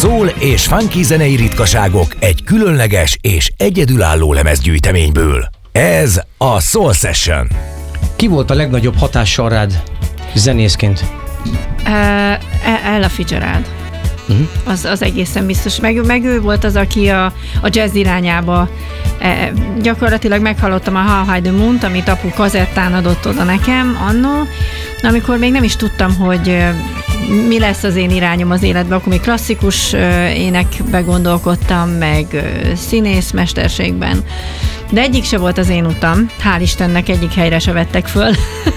Soul és funky zenei ritkaságok egy különleges és egyedülálló lemezgyűjteményből. Ez a Soul Session. Ki volt a legnagyobb hatással rád zenészként? Ella Fitzgerald. Az egészen biztos. Meg ő volt az, aki a jazz irányába gyakorlatilag meghallottam a How High the Moon-t, amit apu kazettán adott oda nekem annó, amikor még nem is tudtam, hogy mi lesz az én irányom az életben, akkor még klasszikus énekbe gondolkodtam, meg színész mesterségben. De egyik se volt az én utam, hál' Istennek egyik helyre se vettek föl.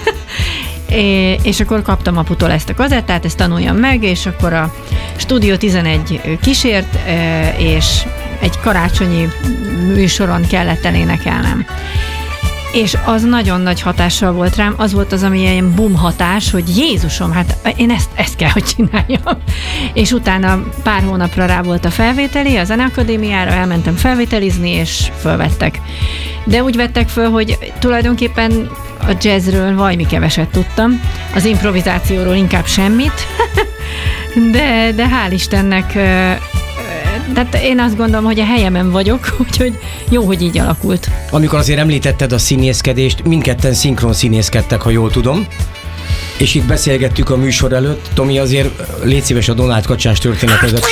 És akkor kaptam aputól ezt a kazettát, ezt tanuljam meg, és akkor a Stúdió 11 kísért, és egy karácsonyi műsoron kellett elénekelnem. És az nagyon nagy hatással volt rám, az volt az, ami ilyen bum hatás, hogy Jézusom, hát én ezt kell, hogy csináljam. És utána pár hónapra rá volt a felvételi, a Zeneakadémiára elmentem felvételizni, és fölvettek. De úgy vettek föl, hogy tulajdonképpen a jazzről vajmi keveset tudtam, az improvizációról inkább semmit, de hál' Istennek, tehát én azt gondolom, hogy a helyemen vagyok, úgyhogy jó, hogy így alakult. Amikor azért említetted a színészkedést, mindketten szinkron színészkedtek, ha jól tudom, és itt beszélgettük a műsor előtt. Tomi, azért légy szíves a Donald Kacsás történetedet.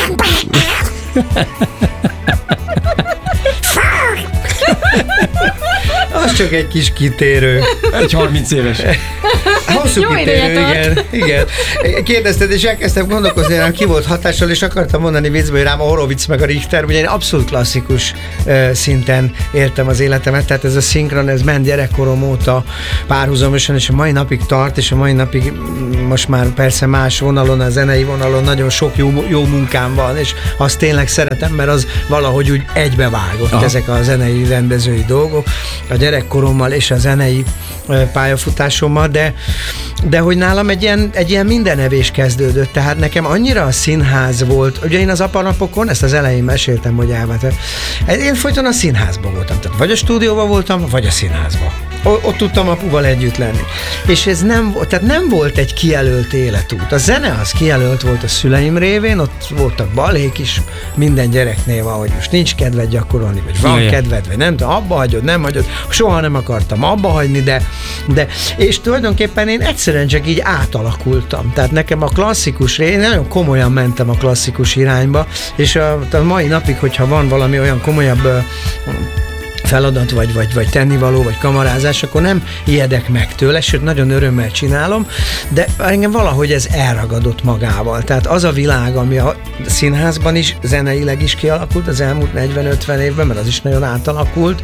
Az csak egy kis kitérő. Egy 30 éves. Hosszú jó kitérő, igen. Kérdezted, és elkezdtem gondolkozni, hogy ki volt hatással, és akartam mondani viccből, hogy rám a Horowitz meg a Richter, ugye én abszolút klasszikus szinten éltem az életemet, tehát ez a szinkron, ez ment gyerekkorom óta párhuzamosan, és a mai napig tart, és a mai napig most már persze más vonalon, a zenei vonalon nagyon sok jó munkám van, és azt tényleg szeretem, mert az valahogy úgy egybevágott ezek a zenei rendezői dolgok, a gyerekkorommal és a zenei pályafutásommal, de hogy nálam egy ilyen mindenevés kezdődött, tehát nekem annyira a színház volt, ugye én az apanapokon, ezt az elején meséltem, hogy én folyton a színházban voltam, tehát vagy a stúdióban voltam, vagy a színházban. Ott tudtam apuval együtt lenni. És ez nem volt egy kijelölt életút. A zene az kijelölt volt a szüleim révén, ott voltak balhék is, minden gyereknél van, hogy most nincs kedved gyakorolni, vagy van kedved, vagy nem, abba hagyod, nem hagyod, soha nem akartam abba hagyni, de és tulajdonképpen én egyszerűen csak így átalakultam. Tehát nekem a klasszikus én nagyon komolyan mentem a klasszikus irányba, és a mai napig, hogyha van valami olyan komolyabb feladat, vagy tennivaló, vagy kamarázás, akkor nem ijedek meg tőle, sőt, nagyon örömmel csinálom, de engem valahogy ez elragadott magával. Tehát az a világ, ami a színházban is, zeneileg is kialakult az elmúlt 40-50 évben, mert az is nagyon átalakult,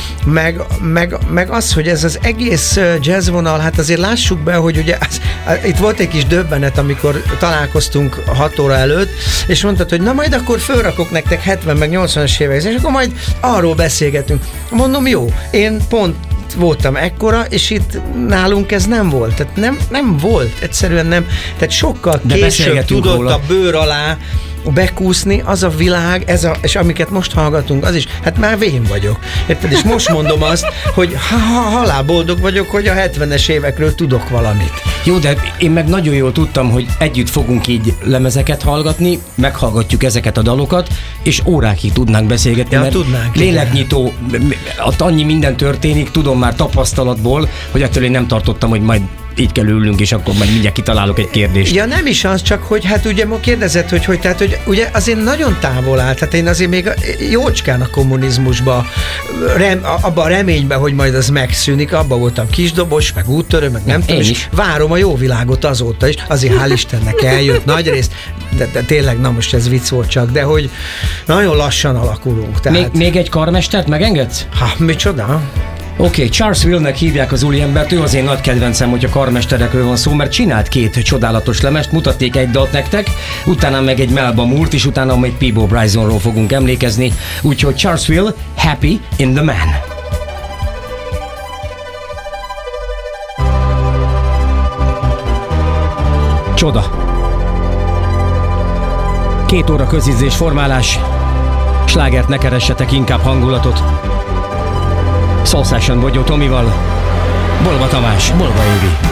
meg az, hogy ez az egész jazzvonal, hát azért lássuk be, hogy ugye itt volt egy kis döbbenet, amikor találkoztunk 6 óra előtt, és mondtad, hogy na majd akkor fölrakok nektek 70 meg 80-as évek, és akkor majd arról beszélgetünk. Mondom, jó, én pont voltam ekkora, és itt nálunk ez nem volt. Tehát nem volt, egyszerűen nem. Tehát sokkal később tudott róla a bőr alá bekúszni, az a világ, és amiket most hallgatunk, az is, hát már vén vagyok. Érted? És most mondom azt, hogy halálboldog vagyok, hogy a 70-es évekről tudok valamit. Jó, de én meg nagyon jól tudtam, hogy együtt fogunk így lemezeket hallgatni, meghallgatjuk ezeket a dalokat, és órákig tudnánk beszélgetni, mert tudnánk, léleknyitó, ott annyi minden történik, tudom már tapasztalatból, hogy ettől én nem tartottam, hogy majd így kell ülnünk, és akkor majd mindjárt kitalálok egy kérdést. Ja, nem is az, csak hogy hát ugye ma kérdezett, hogy ugye azért nagyon távol állt, hát én azért még jócskán a kommunizmusba, abban a reményben, hogy majd az megszűnik, abban voltam kisdobos, meg úttörő, meg nem tudom, és várom a jó világot azóta is, azért hál' Istennek eljött nagy részt, de tényleg, na most ez vicc volt csak, de hogy nagyon lassan alakulunk. Tehát... Még egy karmestert megengedsz? Micsoda? Oké, Charles Will-nek hívják az úriembert, ő az én nagy kedvencem, hogy a karmesterekről van szó, mert csinált 2 csodálatos lemest, mutatték egy dalt nektek, utána meg egy Melba Moore-t, és utána majd Peabo Brysonról fogunk emlékezni, úgyhogy Charles Will, Happy in the Man. Csoda. 2 óra közízés, formálás, slágert ne keressetek, inkább hangulatot. Soul Session Bogyó Tomival, Bolva Tamás, Bolva Évi.